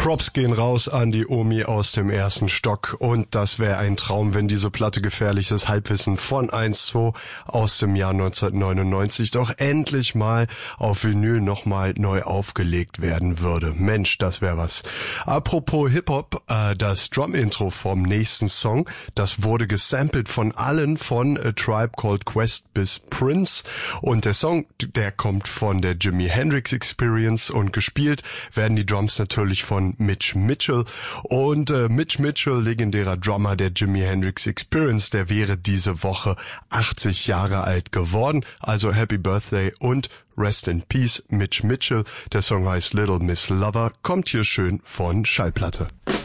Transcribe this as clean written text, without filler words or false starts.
Props gehen raus an die Omi aus dem ersten Stock und das wäre ein Traum, wenn diese Platte Gefährliches Halbwissen von 1-2 aus dem Jahr 1999 doch endlich mal auf Vinyl nochmal neu aufgelegt werden würde. Mensch, das wäre was. Apropos Hip-Hop, das Drum-Intro vom nächsten Song, das wurde gesampelt von allen von A Tribe Called Quest bis Prince und der Song, der kommt von der Jimi Hendrix Experience und gespielt werden die Drums natürlich von Mitch Mitchell und Mitch Mitchell, legendärer Drummer der Jimi Hendrix Experience, der wäre diese Woche 80 Jahre alt geworden, also Happy Birthday und Rest in Peace Mitch Mitchell. Der Song heißt Little Miss Lover, kommt hier schön von Schallplatte.